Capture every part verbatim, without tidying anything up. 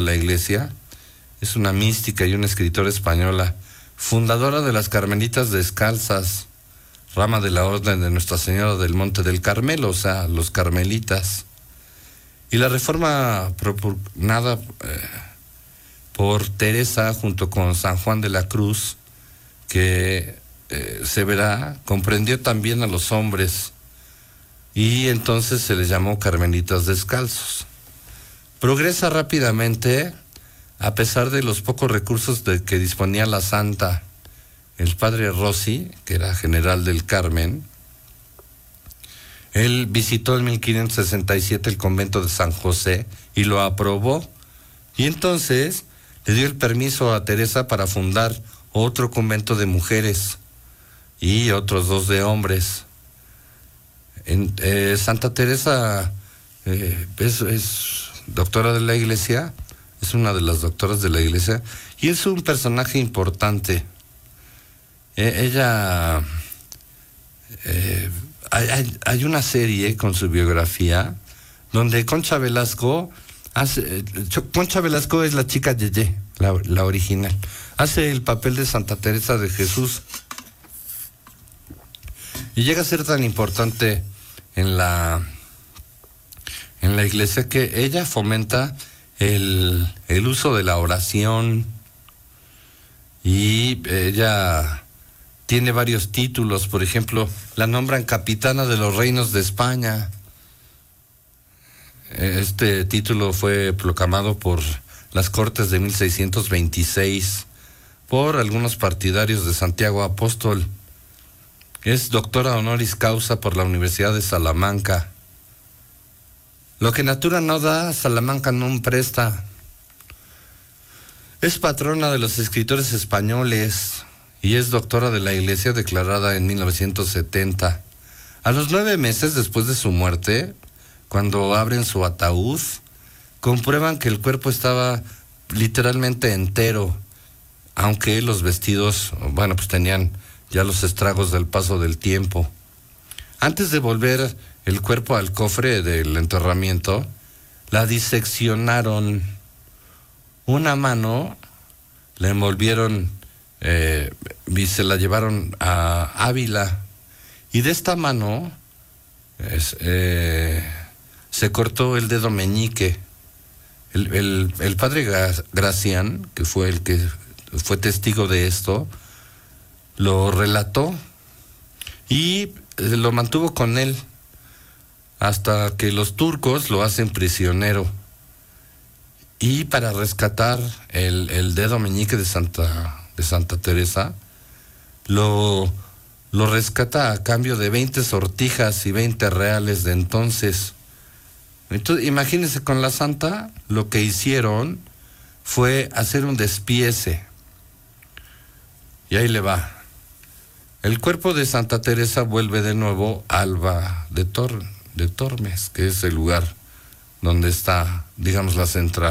la Iglesia. Es una mística y una escritora española, fundadora de las Carmelitas Descalzas, rama de la Orden de Nuestra Señora del Monte del Carmelo, o sea, los carmelitas. Y la reforma propugnada eh, por Teresa junto con San Juan de la Cruz, que eh, se verá, comprendió también a los hombres, y entonces se les llamó Carmelitas Descalzos. Progresa rápidamente, a pesar de los pocos recursos de que disponía la santa. El padre Rossi, que era general del Carmen, él visitó en mil quinientos sesenta y siete el convento de San José y lo aprobó, y entonces le dio el permiso a Teresa para fundar otro convento de mujeres y otros dos de hombres. En, eh, Santa Teresa eh, es, es doctora de la Iglesia, es una de las doctoras de la Iglesia, y es un personaje importante. Eh, ella, eh, hay, hay una serie con su biografía, donde Concha Velasco hace, Concha Velasco es la chica Yeye, la, la original, hace el papel de Santa Teresa de Jesús, y llega a ser tan importante en la, en la Iglesia que ella fomenta el, el uso de la oración, y ella tiene varios títulos. Por ejemplo, la nombran capitana de los reinos de España. Este título fue proclamado por las Cortes de mil seiscientos veintiséis por algunos partidarios de Santiago Apóstol. Es doctora honoris causa por la Universidad de Salamanca. Lo que natura no da, Salamanca no presta. Es patrona de los escritores españoles y es doctora de la Iglesia declarada en mil novecientos setenta. A los nueve meses después de su muerte, cuando abren su ataúd, comprueban que el cuerpo estaba literalmente entero, aunque los vestidos, bueno, pues tenían ya los estragos del paso del tiempo. Antes de volver el cuerpo al cofre del enterramiento, la diseccionaron. Una mano la envolvieron eh, y se la llevaron a Ávila, y de esta mano es, eh, se cortó el dedo meñique. El, el, el padre Gracián, que fue el que fue testigo de esto, lo relató y lo mantuvo con él hasta que los turcos lo hacen prisionero. Y para rescatar el, el dedo meñique de Santa, de Santa Teresa, lo, lo rescata a cambio de veinte sortijas y veinte reales de entonces. Entonces, imagínense, con la santa lo que hicieron fue hacer un despiece. Y ahí le va. El cuerpo de Santa Teresa vuelve de nuevo a Alba de, Tor, de Tormes, que es el lugar donde está, digamos, la central.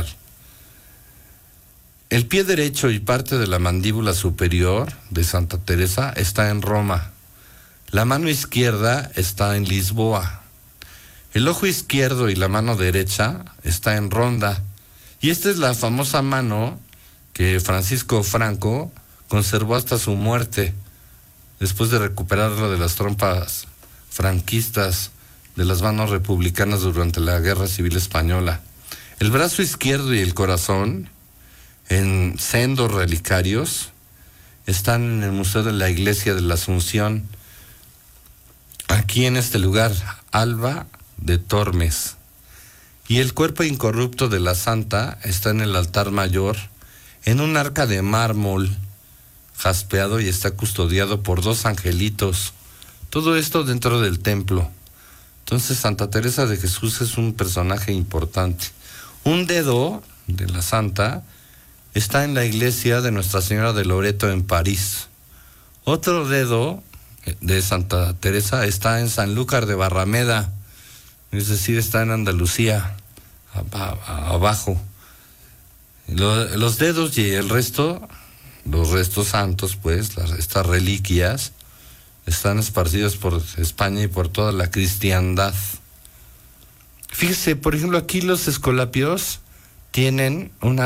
El pie derecho y parte de la mandíbula superior de Santa Teresa está en Roma. La mano izquierda está en Lisboa. El ojo izquierdo y la mano derecha está en Ronda. Y esta es la famosa mano que Francisco Franco conservó hasta su muerte, después de recuperarla de las tropas franquistas, de las manos republicanas durante la Guerra Civil Española. El brazo izquierdo y el corazón, en sendos relicarios, están en el Museo de la Iglesia de la Asunción, aquí en este lugar, Alba de Tormes. Y el cuerpo incorrupto de la santa está en el altar mayor, en un arca de mármol jaspeado, y está custodiado por dos angelitos. Todo esto dentro del templo. Entonces, Santa Teresa de Jesús es un personaje importante. Un dedo de la santa está en la iglesia de Nuestra Señora de Loreto en París. Otro dedo de Santa Teresa está en Sanlúcar de Barrameda, es decir, está en Andalucía, abajo. Los dedos y el resto, los restos santos, pues, las, estas reliquias, están esparcidos por España y por toda la cristiandad. Fíjese, por ejemplo, aquí los escolapios tienen una